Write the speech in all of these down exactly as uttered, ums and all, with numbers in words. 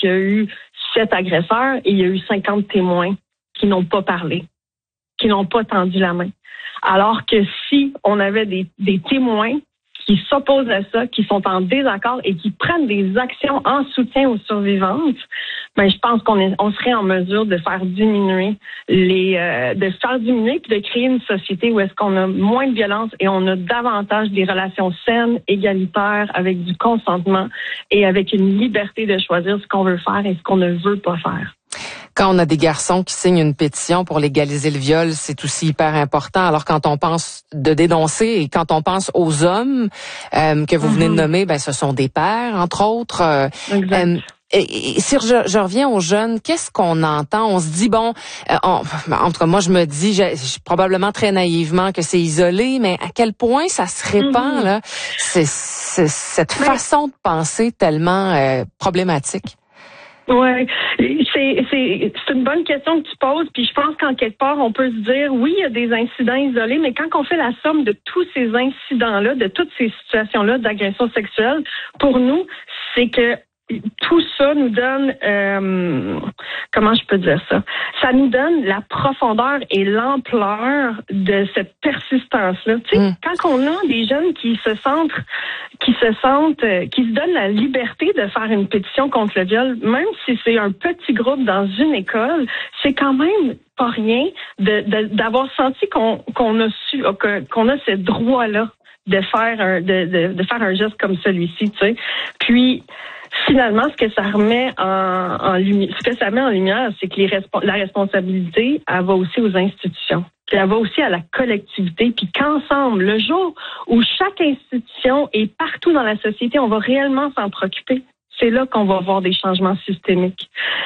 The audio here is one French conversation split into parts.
qu'il y a eu sept agresseurs et il y a eu cinquante témoins qui n'ont pas parlé, qui n'ont pas tendu la main. Alors que si on avait des, des témoins qui s'opposent à ça, qui sont en désaccord et qui prennent des actions en soutien aux survivantes, ben je pense qu'on est, on serait en mesure de faire diminuer les, euh, de faire diminuer puis de créer une société où est-ce qu'on a moins de violence et on a davantage des relations saines, égalitaires, avec du consentement et avec une liberté de choisir ce qu'on veut faire et ce qu'on ne veut pas faire. Quand on a des garçons qui signent une pétition pour légaliser le viol, c'est aussi hyper important. Alors quand on pense de dénoncer et quand on pense aux hommes euh, que vous mm-hmm. venez de nommer, ben ce sont des pères entre autres. Euh, exact. Euh, Et, et si je, je reviens aux jeunes, qu'est-ce qu'on entend? On se dit, bon, euh, on, en tout cas, moi, je me dis, je, je, probablement très naïvement que c'est isolé, mais à quel point ça se répand, mm-hmm. là, c'est, c'est, cette mais... façon de penser tellement euh, problématique? Ouais, c'est, c'est, c'est une bonne question que tu poses, puis je pense qu'en quelque part, on peut se dire, oui, il y a des incidents isolés, mais quand on fait la somme de tous ces incidents-là, de toutes ces situations-là d'agression sexuelle, pour nous, c'est que tout ça nous donne, euh, comment je peux dire ça? Ça nous donne la profondeur et l'ampleur de cette persistance-là. Tu sais, mm. quand on a des jeunes qui se sentent, qui se sentent, euh, qui se donnent la liberté de faire une pétition contre le viol, même si c'est un petit groupe dans une école, c'est quand même pas rien de, de d'avoir senti qu'on, qu'on a su, qu'on a ce droit-là de faire un, de, de, de faire un geste comme celui-ci, tu sais. Puis, finalement, ce que ça remet en, en lumière, ce que ça met en lumière, c'est que les respo- la responsabilité, elle va aussi aux institutions. Puis elle va aussi à la collectivité, puis qu'ensemble, le jour où chaque institution est partout dans la société, on va réellement s'en préoccuper. C'est là qu'on va voir des changements systémiques.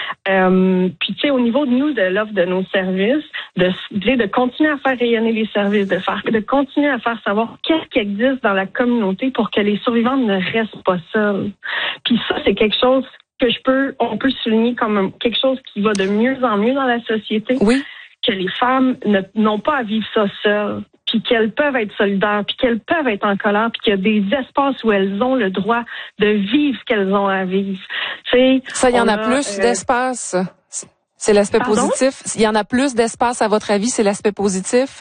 Euh, puis tu sais, au niveau de nous, de l'offre de nos services, de, de continuer à faire rayonner les services, de faire, de continuer à faire savoir qu'est-ce qui existe dans la communauté pour que les survivantes ne restent pas seules. Puis ça, c'est quelque chose que je peux, on peut souligner comme quelque chose qui va de mieux en mieux dans la société. Oui. Que les femmes ne, n'ont pas à vivre ça seules, puis qu'elles peuvent être solidaires, puis qu'elles peuvent être en colère, puis qu'il y a des espaces où elles ont le droit de vivre ce qu'elles ont à vivre. T'sais, ça, il y en a, a plus euh, d'espace. C'est l'aspect pardon? positif. Il y en a plus d'espace, à votre avis, c'est l'aspect positif?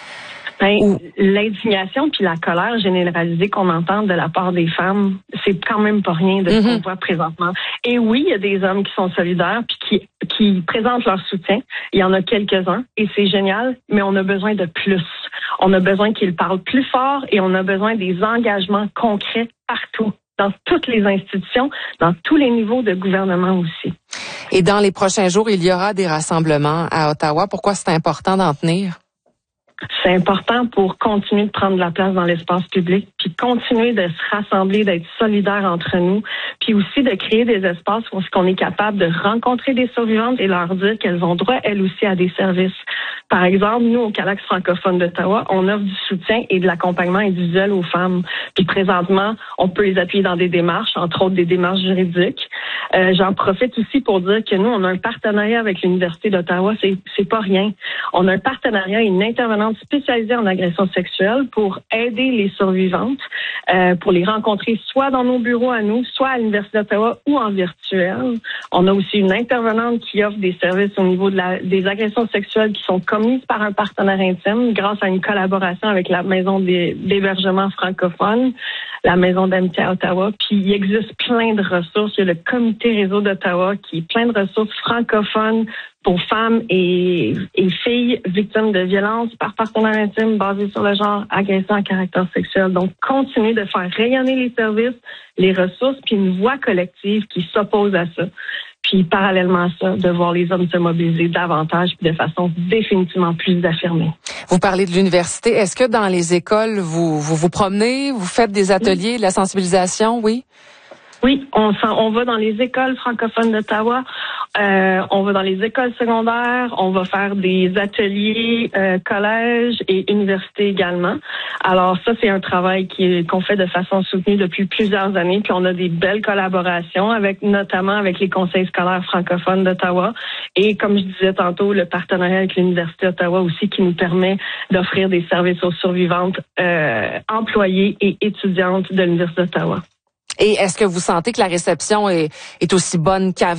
Ben, Ou... L'indignation puis la colère généralisée qu'on entend de la part des femmes, c'est quand même pas rien de ce mm-hmm. qu'on voit présentement. Et oui, il y a des hommes qui sont solidaires puis qui qui présentent leur soutien. Il y en a quelques-uns et c'est génial, mais on a besoin de plus. On a besoin qu'ils parlent plus fort et on a besoin des engagements concrets partout, dans toutes les institutions, dans tous les niveaux de gouvernement aussi. Et dans les prochains jours, il y aura des rassemblements à Ottawa. Pourquoi c'est important d'en tenir? C'est important pour continuer de prendre de la place dans l'espace public, puis continuer de se rassembler, d'être solidaires entre nous, puis aussi de créer des espaces où on est capable de rencontrer des survivantes et leur dire qu'elles ont droit, elles aussi, à des services. Par exemple, nous, au Calax francophone d'Ottawa, on offre du soutien et de l'accompagnement individuel aux femmes. Puis présentement, on peut les appuyer dans des démarches, entre autres des démarches juridiques. Euh, j'en profite aussi pour dire que nous, on a un partenariat avec l'Université d'Ottawa, c'est, c'est pas rien. On a un partenariat et une intervenante spécialisée en agression sexuelle pour aider les survivantes, euh, pour les rencontrer soit dans nos bureaux à nous, soit à l'Université d'Ottawa ou en virtuel. On a aussi une intervenante qui offre des services au niveau de la, des agressions sexuelles qui sont commises par un partenaire intime grâce à une collaboration avec la Maison des, d'hébergement francophone, la Maison d'amitié à Ottawa. Puis il existe plein de ressources. Il y a le Comité Réseau d'Ottawa qui est plein de ressources francophones pour femmes et, et filles victimes de violences par partenaire intime basées sur le genre, agression à caractère sexuel. Donc, continuer de faire rayonner les services, les ressources, puis une voix collective qui s'oppose à ça. Puis, parallèlement à ça, de voir les hommes se mobiliser davantage puis de façon définitivement plus affirmée. Vous parlez de l'université. Est-ce que dans les écoles, vous vous, vous promenez, vous faites des ateliers, de la sensibilisation, oui? Oui, on, on va dans les écoles francophones d'Ottawa, euh, on va dans les écoles secondaires, on va faire des ateliers euh, collèges et universités également. Alors ça, c'est un travail qui, qu'on fait de façon soutenue depuis plusieurs années, puis on a des belles collaborations avec, notamment avec les conseils scolaires francophones d'Ottawa et comme je disais tantôt, le partenariat avec l'Université d'Ottawa aussi qui nous permet d'offrir des services aux survivantes euh, employées et étudiantes de l'Université d'Ottawa. Et est-ce que vous sentez que la réception est, est aussi bonne qu'avant?